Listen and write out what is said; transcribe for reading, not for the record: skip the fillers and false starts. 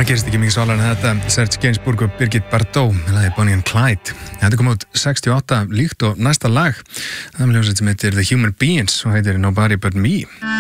Það gerist ekki mikið svalar en þetta Serge Gainsbourg og Birgit Bardot með lagið Bonnie and Clyde. Þetta kom út 68 líkt og næsta lag. Það er hljómsveit sem heitir The Human Beings og heitir Nobody But Me.